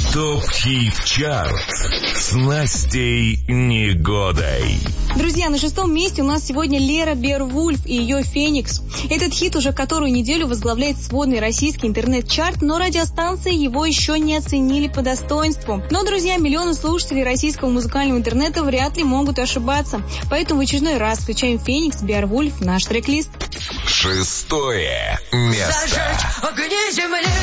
ТОП-хит-чарт с Настей Негодой. Друзья, на 6-м месте у нас сегодня Лера Беовульф и ее «Феникс». Этот хит уже которую неделю возглавляет сводный российский интернет-чарт, но радиостанции его еще не оценили по достоинству. Но, друзья, миллионы слушателей российского музыкального интернета вряд ли могут ошибаться. Поэтому в очередной раз включаем «Феникс», Беовульф в наш трек-лист. 6-е место.